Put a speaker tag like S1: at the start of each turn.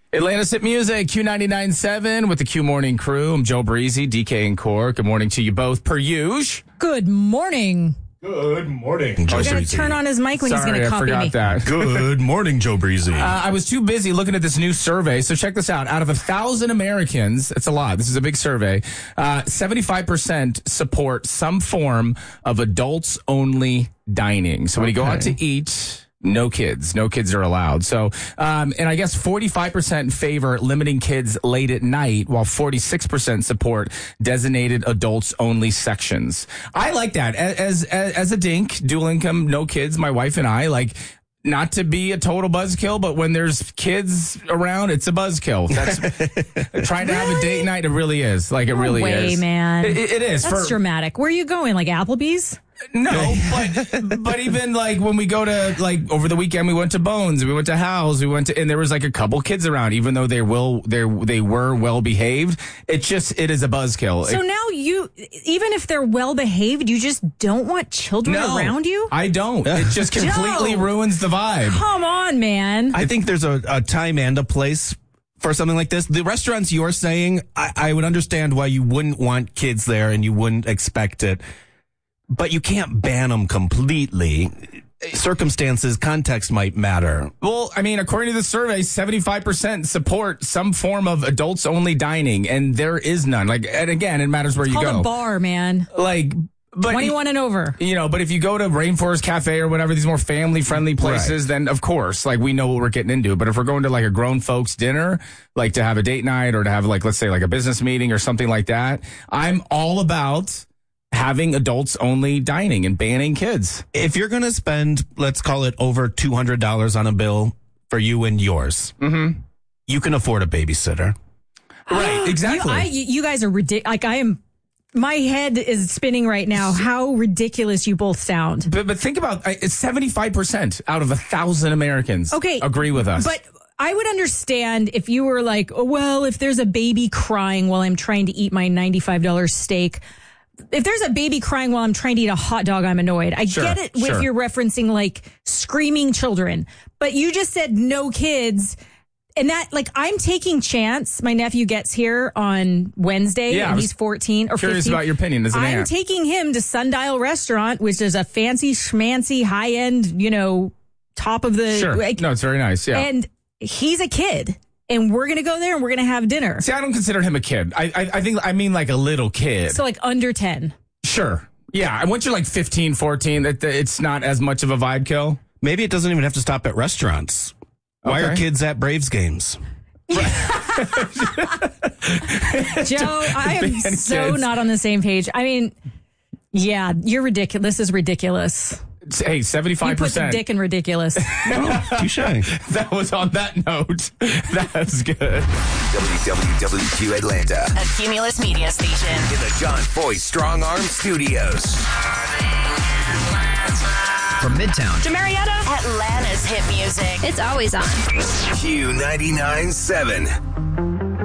S1: Atlanta's Hit Music, Q99.7 with the Q Morning Crew. I'm Joe Breezy, DK and Core. Good morning to you both, per usual.
S2: Good morning.
S3: Good morning,
S2: Joe Breezy. We're going to turn on his mic when he's going to copy me.
S1: I forgot that.
S3: Good morning, Joe Breezy.
S1: I was too busy looking at this new survey, so check this out. Out of 1,000 Americans, it's a lot. This is a big survey. 75% support some form of adults-only dining. So when you go out to eat... No kids are allowed. So, and I guess 45% favor limiting kids late at night, while 46% support designated adults only sections. I like that. As a dink, dual income, no kids, my wife and I like, not to be a total buzzkill, but when there's kids around, it's a buzzkill. That's trying to have a date night. It really is. Like, it really is.
S2: Man.
S1: It is.
S2: That's dramatic. Where are you going? Like Applebee's?
S1: No, but even like when we go to like over the weekend, we went to Bones, we went to Hal's, and there was like a couple kids around, even though they were well behaved. It is a buzzkill.
S2: So now even if they're well behaved, you just don't want children around you?
S1: I don't. It just completely ruins the vibe.
S2: Come on, man.
S3: I think there's a time and a place for something like this. The restaurants you're saying, I would understand why you wouldn't want kids there and you wouldn't expect it. But you can't ban them completely. Circumstances, context might matter.
S1: Well, I mean, according to the survey, 75% support some form of adults-only dining, and there is none. Like, and again, it matters where you go.
S2: It's called a bar, man.
S1: Like, but
S2: 21 and over.
S1: You know, but if you go to Rainforest Cafe or whatever, these more family-friendly places, then of course, like, we know what we're getting into. But if we're going to like a grown folks dinner, like to have a date night or to have like, let's say like a business meeting or something like that, I'm all about having adults only dining and banning kids.
S3: If you're going to spend, let's call it over $200 on a bill for you and yours, you can afford a babysitter.
S1: Right, exactly.
S2: You guys are ridiculous. Like, my head is spinning right now. How ridiculous you both sound.
S1: But think about it's 75% out of 1,000 Americans agree with us.
S2: But I would understand if you were like, oh, well, if there's a baby crying while I'm trying to eat my $95 steak. If there's a baby crying while I'm trying to eat a hot dog, I'm annoyed. I get it if you're referencing like screaming children, but you just said no kids. And that, like, I'm taking chance. My nephew gets here on Wednesday and he's 14 or 15.
S1: Curious about your opinion as an aunt.
S2: I'm taking him to Sundial Restaurant, which is a fancy schmancy high end, top of the.
S1: Sure.
S2: Like,
S1: no, it's very nice. Yeah.
S2: And he's a kid. And we're going to go there and we're going to have dinner.
S1: See, I don't consider him a kid. I mean like a little kid.
S2: So like under 10.
S1: Sure. Yeah. And once you're like 15, 14, it's not as much of a vibe kill.
S3: Maybe it doesn't even have to stop at restaurants. Why are kids at Braves games?
S2: Joe, I am so not on the same page. I mean, yeah, you're ridiculous. This is ridiculous.
S1: Hey, 75%.
S2: You put the dick in ridiculous.
S3: Touche.
S1: That was on that note. That's good.
S4: WWWQ Atlanta.
S5: A Cumulus media station.
S4: In the John Boy Strong Arm Studios.
S6: From Midtown
S5: to Marietta, Atlanta's hit music.
S7: It's always on.
S4: Q99.7.